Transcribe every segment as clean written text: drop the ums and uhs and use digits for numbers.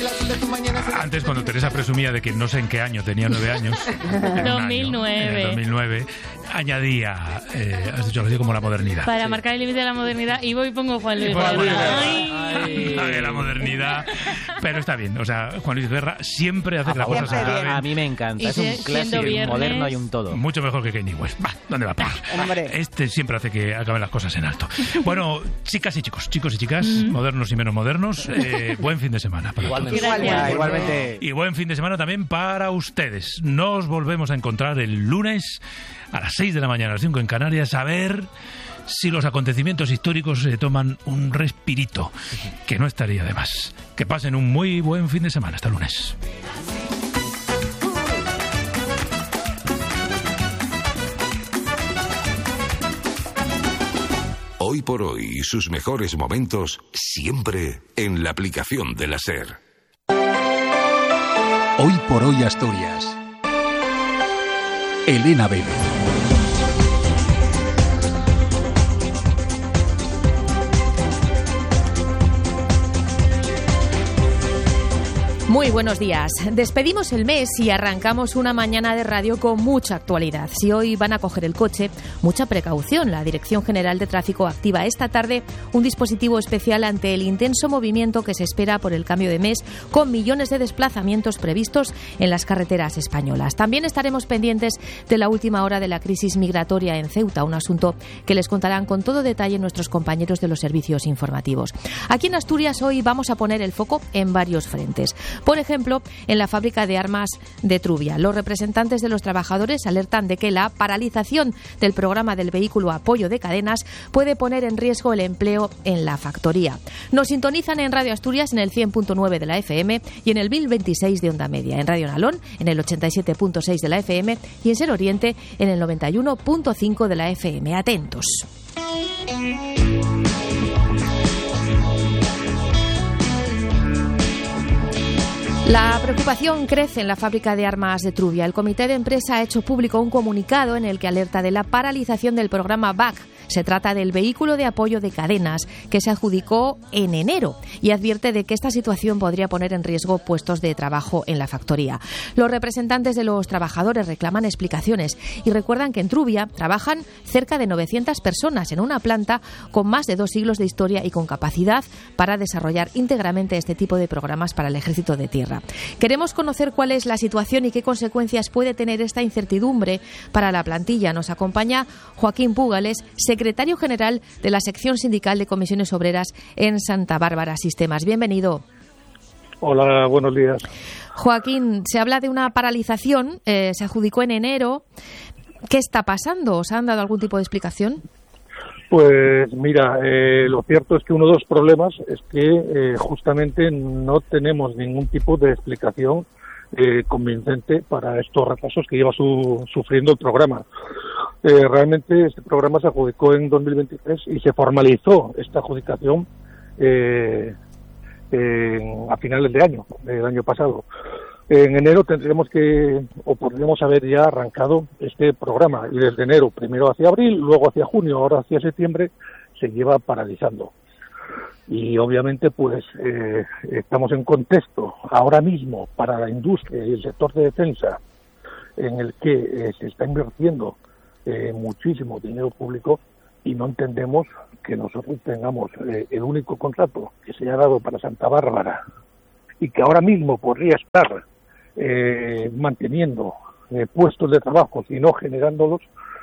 Antes, cuando Teresa presumía de que no sé en qué año tenía 9 años, 2009, añadía, has dicho algo así como la modernidad. Para marcar el límite de la modernidad, y voy y pongo Juan Luis Guerra. De la modernidad. Pero está bien, o sea, Juan Luis Guerra siempre hace las cosas a mí me encanta, es un clásico, moderno y un todo. Mucho mejor que Kanye West. ¿Dónde va a parar? Este siempre hace que acaben las cosas en alto. Bueno, chicas y chicos, chicos y chicas, modernos y menos modernos, buen fin de semana para todos. Igualmente. Y buen fin de semana también para ustedes. Nos volvemos a encontrar el lunes a las 6 de la mañana, a las 5 en Canarias, a ver si los acontecimientos históricos se toman un respirito, que no estaría de más. Que pasen un muy buen fin de semana. Hasta el lunes. Hoy por hoy y sus mejores momentos siempre en la aplicación de la SER. Hoy por hoy Asturias. Elena Vélez. Muy buenos días. Despedimos el mes y arrancamos una mañana de radio con mucha actualidad. Si hoy van a coger el coche, mucha precaución. La Dirección General de Tráfico activa esta tarde un dispositivo especial ante el intenso movimiento que se espera por el cambio de mes, con millones de desplazamientos previstos en las carreteras españolas. También estaremos pendientes de la última hora de la crisis migratoria en Ceuta, un asunto que les contarán con todo detalle nuestros compañeros de los servicios informativos. Aquí en Asturias hoy vamos a poner el foco en varios frentes. Por ejemplo, en la fábrica de armas de Trubia. Los representantes de los trabajadores alertan de que la paralización del programa del vehículo apoyo de cadenas puede poner en riesgo el empleo en la factoría. Nos sintonizan en Radio Asturias en el 100.9 de la FM y en el 1026 de Onda Media, en Radio Nalón en el 87.6 de la FM y en Ser Oriente en el 91.5 de la FM. Atentos. La preocupación crece en la fábrica de armas de Trubia. El comité de empresa ha hecho público un comunicado en el que alerta de la paralización del programa BAC. Se trata del vehículo de apoyo de cadenas que se adjudicó en enero y advierte de que esta situación podría poner en riesgo puestos de trabajo en la factoría. Los representantes de los trabajadores reclaman explicaciones y recuerdan que en Trubia trabajan cerca de 900 personas en una planta con más de 2 siglos de historia y con capacidad para desarrollar íntegramente este tipo de programas para el Ejército de Tierra. Queremos conocer cuál es la situación y qué consecuencias puede tener esta incertidumbre para la plantilla. Nos acompaña Joaquín Púgales, secretario general de la sección sindical de comisiones obreras en Santa Bárbara Sistemas. Bienvenido. Hola, buenos días. Joaquín, se habla de una paralización, se adjudicó en enero. ¿Qué está pasando? ¿Os han dado algún tipo de explicación? Pues mira, lo cierto es que uno de los problemas es que justamente no tenemos ningún tipo de explicación convincente para estos retrasos que lleva sufriendo el programa. Realmente este programa se adjudicó en 2023 y se formalizó esta adjudicación a finales de año, del año pasado. En enero podríamos haber ya arrancado este programa y desde enero, primero hacia abril, luego hacia junio, ahora hacia septiembre, se lleva paralizando. Y obviamente pues estamos en contexto ahora mismo para la industria y el sector de defensa en el que se está invirtiendo muchísimo dinero público y no entendemos que nosotros tengamos el único contrato que se ha dado para Santa Bárbara y que ahora mismo podría estar manteniendo puestos de trabajo y no generándolos,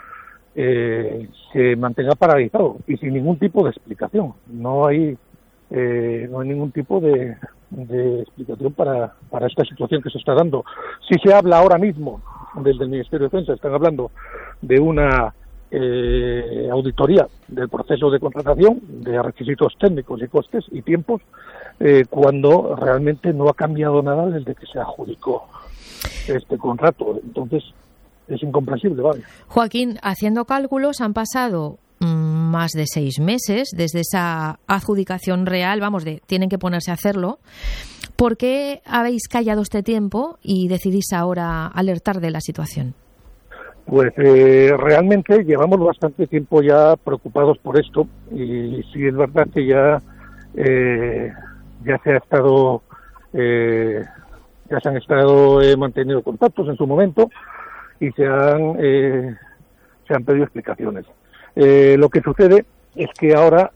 se mantenga paralizado y sin ningún tipo de explicación. No hay ningún tipo de explicación para esta situación que se está dando. Si se habla ahora mismo desde el Ministerio de Defensa, están hablando de una auditoría del proceso de contratación, de requisitos técnicos y costes y tiempos, cuando realmente no ha cambiado nada desde que se adjudicó este contrato. Entonces es incomprensible, ¿vale? Joaquín, haciendo cálculos, han pasado más de 6 meses desde esa adjudicación real, tienen que ponerse a hacerlo. ¿Por qué habéis callado este tiempo y decidís ahora alertar de la situación? Pues realmente llevamos bastante tiempo ya preocupados por esto y sí es verdad que ya se ha estado ya se han estado manteniendo contactos en su momento y se han pedido explicaciones. Lo que sucede es que ahora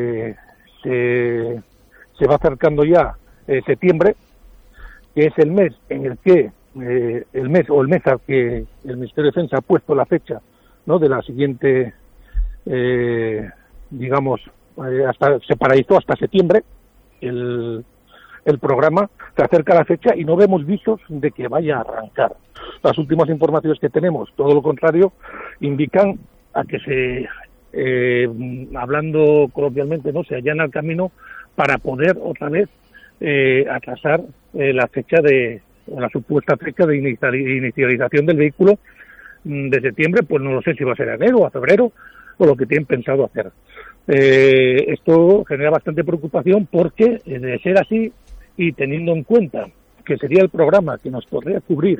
se va acercando ya septiembre, que es el mes en el que el mes al que el Ministerio de Defensa ha puesto la fecha, ¿no?, de la siguiente, se paralizó hasta septiembre el programa. Se acerca la fecha y no vemos visos de que vaya a arrancar. Las últimas informaciones que tenemos, todo lo contrario, indican a que hablando coloquialmente, no se allana el camino para poder otra vez atrasar la fecha la supuesta fecha de inicialización del vehículo de septiembre. Pues no lo sé si va a ser enero o a febrero o lo que tienen pensado hacer. Esto genera bastante preocupación porque, de ser así y teniendo en cuenta que sería el programa que nos podría cubrir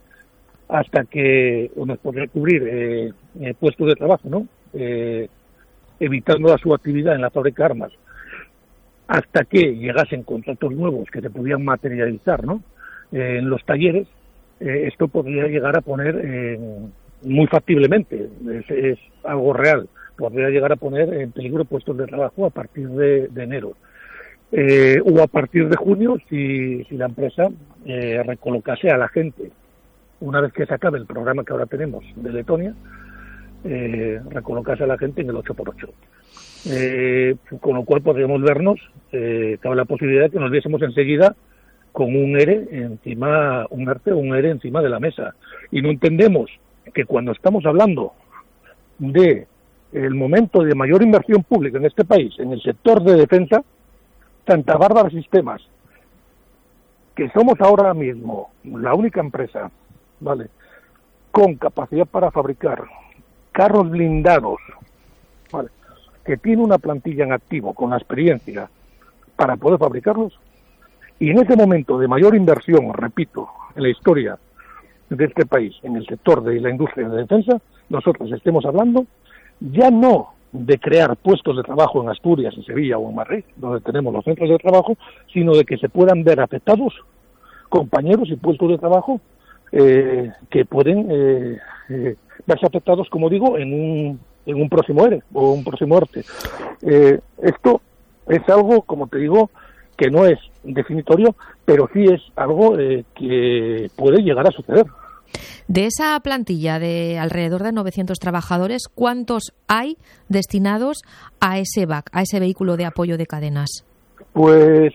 puestos de trabajo, ¿no?, evitando su actividad en la fábrica de armas hasta que llegasen contratos nuevos que se podían materializar, ¿no?, en los talleres, esto podría llegar a poner muy factiblemente, es algo real, podría llegar a poner en peligro puestos de trabajo a partir de enero. O a partir de junio, si la empresa recolocase a la gente, una vez que se acabe el programa que ahora tenemos de Letonia, recolocase a la gente en el 8x8. Con lo cual podríamos vernos, cabe la posibilidad de que nos viésemos enseguida con un ERE encima de la mesa. Y no entendemos que cuando estamos hablando de el momento de mayor inversión pública en este país, en el sector de defensa, Santa Bárbara Sistemas, que somos ahora mismo la única empresa, ¿vale?, con capacidad para fabricar carros blindados, ¿vale?, que tiene una plantilla en activo con la experiencia para poder fabricarlos, y en ese momento de mayor inversión, repito, en la historia de este país, en el sector de la industria de defensa, nosotros estemos hablando ya no de crear puestos de trabajo en Asturias, en Sevilla o en Madrid, donde tenemos los centros de trabajo, sino de que se puedan ver afectados compañeros y puestos de trabajo que pueden verse afectados, como digo, en un próximo ERE o un próximo ERTE. Esto es algo, como te digo, que no es definitorio, pero sí es algo que puede llegar a suceder. De esa plantilla de alrededor de 900 trabajadores, ¿cuántos hay destinados a ese VAC, a ese vehículo de apoyo de cadenas? Pues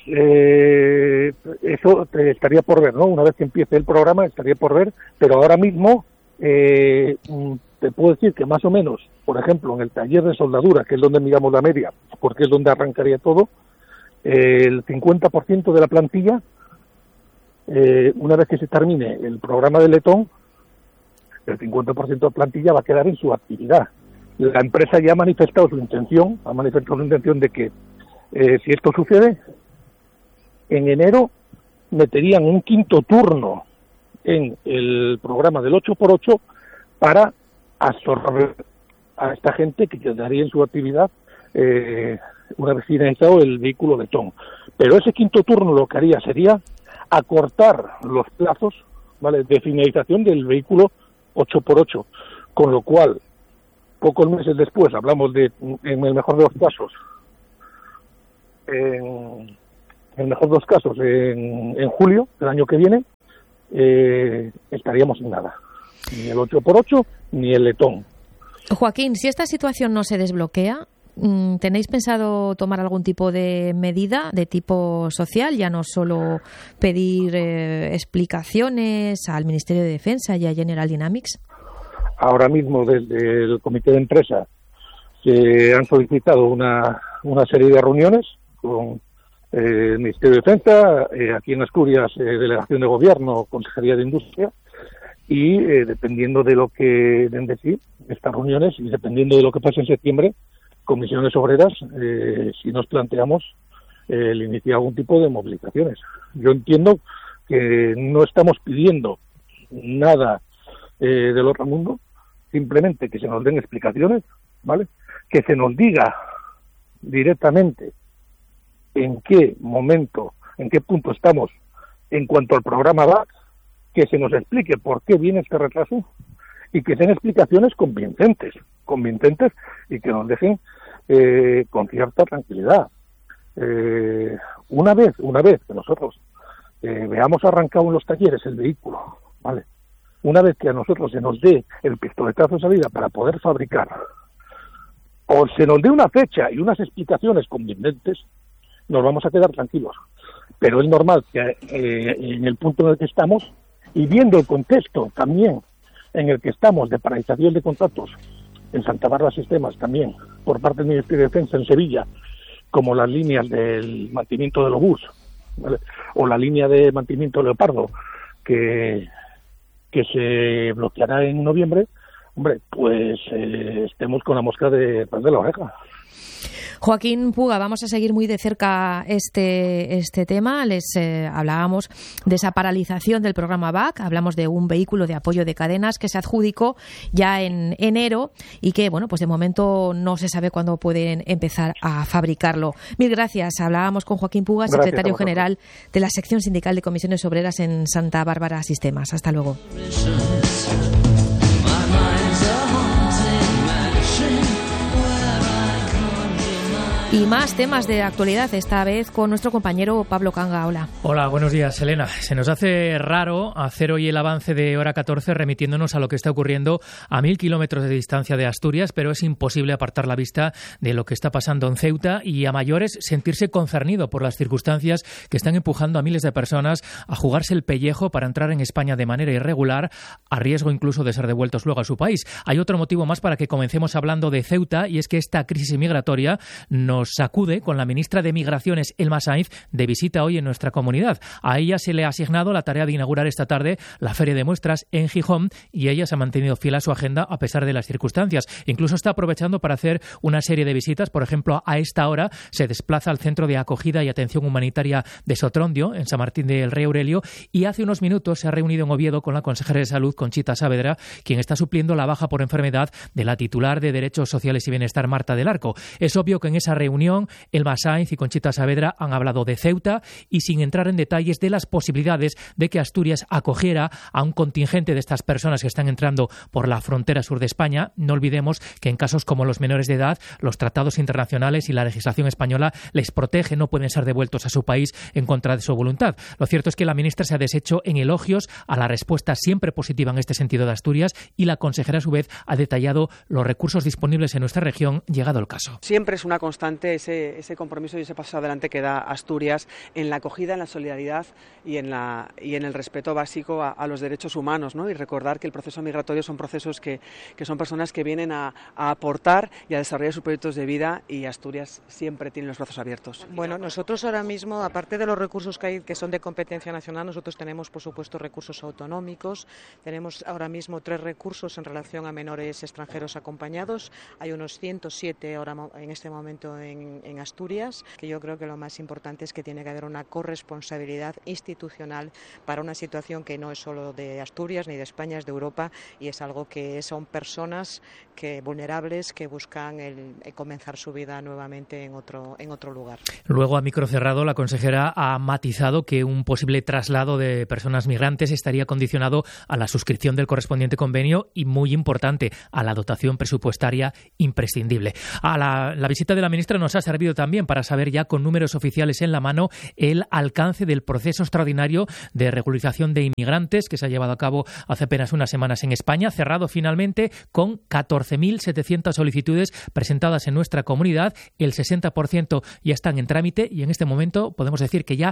eso estaría por ver, ¿no? Una vez que empiece el programa estaría por ver, pero ahora mismo te puedo decir que más o menos, por ejemplo, en el taller de soldadura, que es donde miramos la media, porque es donde arrancaría todo, el 50% de la plantilla, una vez que se termine el programa de Letón, el 50% de la plantilla va a quedar en su actividad. La empresa ya ha manifestado su intención de que si esto sucede, en enero meterían un quinto turno en el programa del 8x8 para absorber a esta gente que quedaría en su actividad una vez finalizado el vehículo Letón. Pero ese quinto turno lo que haría sería acortar los plazos, ¿vale?, de finalización del vehículo 8x8, con lo cual pocos meses después, hablamos de, en el mejor de los casos, en julio del año que viene, estaríamos sin nada, ni el 8x8 ni el Letón. Joaquín, si esta situación no se desbloquea, ¿tenéis pensado tomar algún tipo de medida de tipo social? Ya no solo pedir explicaciones al Ministerio de Defensa y a General Dynamics. Ahora mismo desde el comité de empresa se han solicitado una serie de reuniones con el Ministerio de Defensa, aquí en Asturias, Delegación de Gobierno, Consejería de Industria, y dependiendo de lo que den de sí estas reuniones y dependiendo de lo que pase en septiembre, comisiones obreras, si nos planteamos el iniciar algún tipo de movilizaciones. Yo entiendo que no estamos pidiendo nada del otro mundo, simplemente que se nos den explicaciones, ¿vale?, que se nos diga directamente en qué momento, en qué punto estamos en cuanto al programa BAC, que se nos explique por qué viene este retraso y que sean explicaciones convincentes y que nos dejen con cierta tranquilidad. Una vez que nosotros veamos arrancado en los talleres el vehículo, ¿vale? Una vez que a nosotros se nos dé el pistoletazo de salida para poder fabricar, o se nos dé una fecha y unas explicaciones convincentes, nos vamos a quedar tranquilos. Pero es normal que en el punto en el que estamos, y viendo el contexto también en el que estamos de paralización de contratos en Santa Bárbara Sistemas también, por parte del Ministerio de Defensa en Sevilla, como las líneas del mantenimiento del obús, ¿vale? O la línea de mantenimiento Leopardo, que se bloqueará en noviembre, hombre, pues estemos con la mosca detrás de la oreja. Joaquín Puga, vamos a seguir muy de cerca este tema. Les hablábamos de esa paralización del programa BAC, hablamos de un vehículo de apoyo de cadenas que se adjudicó ya en enero y que, bueno, pues de momento no se sabe cuándo pueden empezar a fabricarlo. Mil gracias. Hablábamos con Joaquín Puga, secretario general de la sección sindical de comisiones obreras en Santa Bárbara Sistemas. Hasta luego. Y más temas de actualidad, esta vez con nuestro compañero Pablo Canga. Hola. Hola, buenos días, Elena. Se nos hace raro hacer hoy el avance de hora 14 remitiéndonos a lo que está ocurriendo a 1.000 kilómetros de distancia de Asturias, pero es imposible apartar la vista de lo que está pasando en Ceuta y, a mayores, sentirse concernido por las circunstancias que están empujando a miles de personas a jugarse el pellejo para entrar en España de manera irregular, a riesgo incluso de ser devueltos luego a su país. Hay otro motivo más para que comencemos hablando de Ceuta, y es que esta crisis migratoria nos sacude con la ministra de Migraciones, Elma Sainz, de visita hoy en nuestra comunidad. A ella se le ha asignado la tarea de inaugurar esta tarde la Feria de Muestras en Gijón y ella se ha mantenido fiel a su agenda a pesar de las circunstancias. Incluso está aprovechando para hacer una serie de visitas. Por ejemplo, a esta hora se desplaza al Centro de Acogida y Atención Humanitaria de Sotrondio, en San Martín del Rey Aurelio, y hace unos minutos se ha reunido en Oviedo con la consejera de Salud, Conchita Saavedra, quien está supliendo la baja por enfermedad de la titular de Derechos Sociales y Bienestar, Marta del Arco. Es obvio que en esa reunión Elma Sainz y Conchita Saavedra han hablado de Ceuta y sin entrar en detalles de las posibilidades de que Asturias acogiera a un contingente de estas personas que están entrando por la frontera sur de España. No olvidemos que en casos como los menores de edad, los tratados internacionales y la legislación española les protege, no pueden ser devueltos a su país en contra de su voluntad. Lo cierto es que la ministra se ha deshecho en elogios a la respuesta siempre positiva en este sentido de Asturias, y la consejera a su vez ha detallado los recursos disponibles en nuestra región llegado el caso. Siempre es una constante ese compromiso y ese paso adelante que da Asturias en la acogida, en la solidaridad y en el respeto básico a los derechos humanos, ¿no? Y recordar que el proceso migratorio son procesos que son personas que vienen a aportar y a desarrollar sus proyectos de vida, y Asturias siempre tiene los brazos abiertos. Bueno, nosotros ahora mismo, aparte de los recursos que hay que son de competencia nacional, nosotros tenemos, por supuesto, recursos autonómicos. Tenemos ahora mismo 3 recursos en relación a menores extranjeros acompañados. Hay unos 107 ahora en este momento en Asturias, que yo creo que lo más importante es que tiene que haber una corresponsabilidad institucional para una situación que no es solo de Asturias ni de España, es de Europa, y es algo que son personas vulnerables que buscan comenzar su vida nuevamente en otro lugar. Luego, a micro cerrado, la consejera ha matizado que un posible traslado de personas migrantes estaría condicionado a la suscripción del correspondiente convenio y, muy importante, a la dotación presupuestaria imprescindible. La visita de la ministra nos ha servido también para saber ya con números oficiales en la mano el alcance del proceso extraordinario de regularización de inmigrantes que se ha llevado a cabo hace apenas unas semanas en España, cerrado finalmente con 14.700 solicitudes presentadas en nuestra comunidad. El 60% ya están en trámite y en este momento podemos decir que ya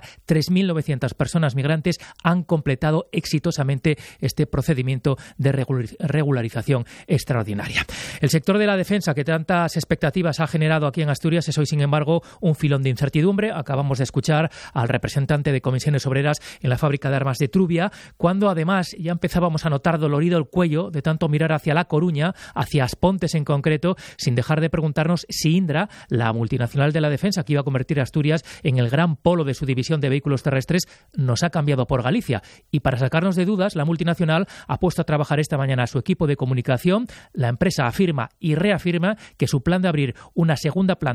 3.900 personas migrantes han completado exitosamente este procedimiento de regularización extraordinaria. El sector de la defensa, que tantas expectativas ha generado aquí en Asturias, es hoy, sin embargo, un filón de incertidumbre. Acabamos de escuchar al representante de Comisiones Obreras en la fábrica de armas de Trubia, cuando además ya empezábamos a notar dolorido el cuello de tanto mirar hacia La Coruña, hacia Aspontes en concreto, sin dejar de preguntarnos si Indra, la multinacional de la defensa que iba a convertir a Asturias en el gran polo de su división de vehículos terrestres, nos ha cambiado por Galicia. Y para sacarnos de dudas, la multinacional ha puesto a trabajar esta mañana a su equipo de comunicación. La empresa afirma y reafirma que su plan de abrir una segunda planta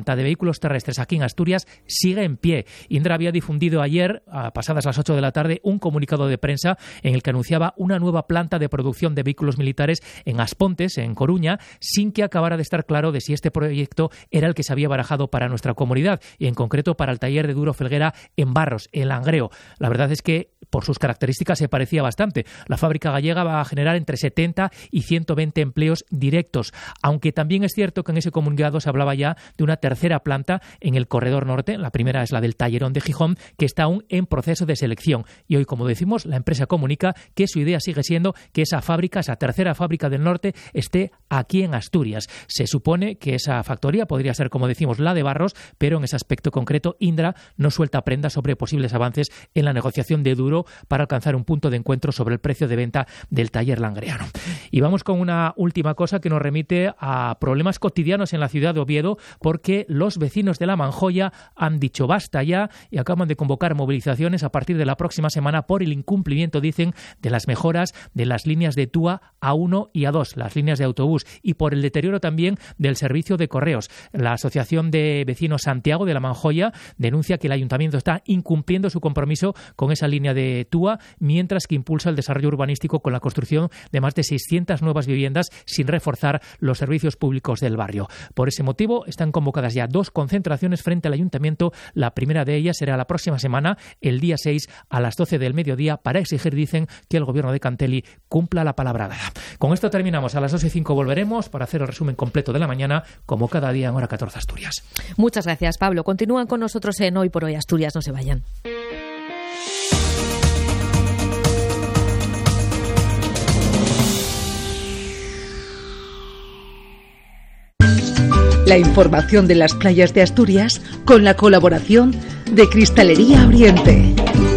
planta de vehículos terrestres aquí en Asturias sigue en pie. Indra había difundido ayer, pasadas las 8 de la tarde, un comunicado de prensa en el que anunciaba una nueva planta de producción de vehículos militares en Aspontes, en Coruña, sin que acabara de estar claro de si este proyecto era el que se había barajado para nuestra comunidad y en concreto para el taller de Duro Felguera en Barros, en Langreo. La verdad es que por sus características se parecía bastante. La fábrica gallega va a generar entre 70 y 120 empleos directos, aunque también es cierto que en ese comunicado se hablaba ya de una tercera planta en el corredor norte. La primera es la del Tallerón de Gijón, que está aún en proceso de selección. Y hoy, como decimos, la empresa comunica que su idea sigue siendo que esa fábrica, esa tercera fábrica del norte, esté aquí en Asturias. Se supone que esa factoría podría ser, como decimos, la de Barros, pero en ese aspecto concreto Indra no suelta prenda sobre posibles avances en la negociación de Duro para alcanzar un punto de encuentro sobre el precio de venta del taller langreano. Y vamos con una última cosa que nos remite a problemas cotidianos en la ciudad de Oviedo, porque los vecinos de La Manjoya han dicho basta ya y acaban de convocar movilizaciones a partir de la próxima semana por el incumplimiento, dicen, de las mejoras de las líneas de TUA A1 y A2, las líneas de autobús, y por el deterioro también del servicio de correos. La Asociación de Vecinos Santiago de La Manjoya denuncia que el ayuntamiento está incumpliendo su compromiso con esa línea de TUA, mientras que impulsa el desarrollo urbanístico con la construcción de más de 600 nuevas viviendas sin reforzar los servicios públicos del barrio. Por ese motivo están convocadas ya 2 concentraciones frente al ayuntamiento. La primera de ellas será la próxima semana, el día 6 a las 12 del mediodía, para exigir, dicen, que el gobierno de Cantelli cumpla la palabra dada. Con esto terminamos. A las 2:05 volveremos para hacer el resumen completo de la mañana, como cada día en Hora 14 Asturias. Muchas gracias, Pablo. Continúan con nosotros en Hoy por Hoy Asturias. No se vayan. La información de las playas de Asturias con la colaboración de Cristalería Oriente.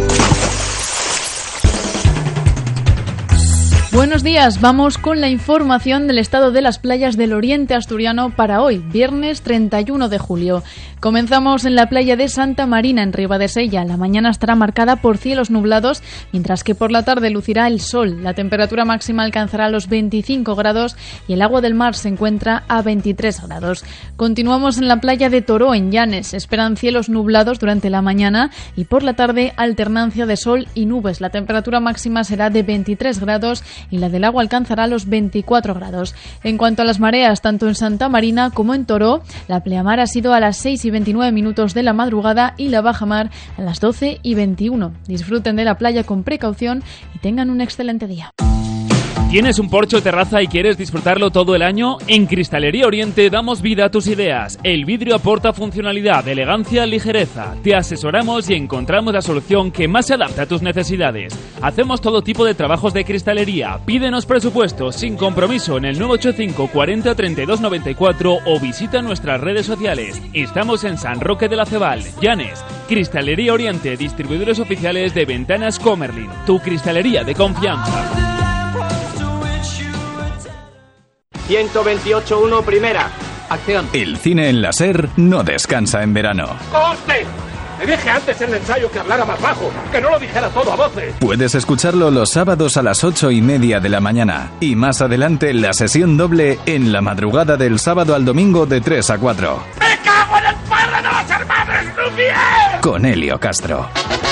Buenos días, vamos con la información del estado de las playas del oriente asturiano para hoy, viernes 31 de julio. Comenzamos en la playa de Santa Marina, en Ribadesella. La mañana estará marcada por cielos nublados, mientras que por la tarde lucirá el sol. La temperatura máxima alcanzará los 25 grados y el agua del mar se encuentra a 23 grados. Continuamos en la playa de Toró, en Llanes. Esperan cielos nublados durante la mañana y por la tarde alternancia de sol y nubes. La temperatura máxima será de 23 grados y la del agua alcanzará los 24 grados. En cuanto a las mareas, tanto en Santa Marina como en Toró, la pleamar ha sido a las 6:29 de la madrugada y la bajamar a las 12:21. Disfruten de la playa con precaución y tengan un excelente día. ¿Tienes un porche o terraza y quieres disfrutarlo todo el año? En Cristalería Oriente damos vida a tus ideas. El vidrio aporta funcionalidad, elegancia, ligereza. Te asesoramos y encontramos la solución que más se adapta a tus necesidades. Hacemos todo tipo de trabajos de cristalería. Pídenos presupuestos sin compromiso en el 985 40 32 94 o visita nuestras redes sociales. Estamos en San Roque de la Cebal, Llanes. Cristalería Oriente, distribuidores oficiales de Ventanas Comerlin. Tu cristalería de confianza. 128.1 primera. Acción. El cine en la SER no descansa en verano. ¡Coste! Te dije antes en el ensayo que hablara más bajo, que no lo dijera todo a voces. Puedes escucharlo los sábados a las 8:30 de la mañana. Y más adelante la sesión doble en la madrugada del sábado al domingo de 3 a 4. ¡Me cago en el padre de los hermanos Lumière! Con Helio Castro.